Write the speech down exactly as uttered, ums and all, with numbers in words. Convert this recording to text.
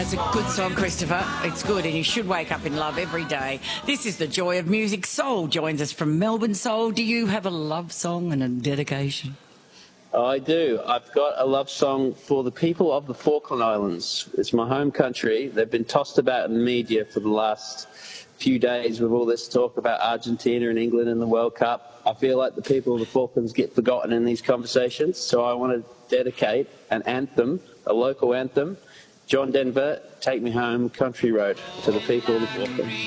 it's a good song, Christopher. It's good, and you should wake up in love every day. This is the joy of music. Soul joins us from Melbourne. Soul, do you have a love song and a dedication? I do. I've got a love song for the people of the Falkland Islands. It's my home country. They've been tossed about in the media for the last few days with all this talk about Argentina and England in the World Cup. I feel like the people of the Falklands get forgotten in these conversations, so I want to dedicate an anthem, a local anthem, John Denver, Take Me Home, Country Road, to the people of the Falklands.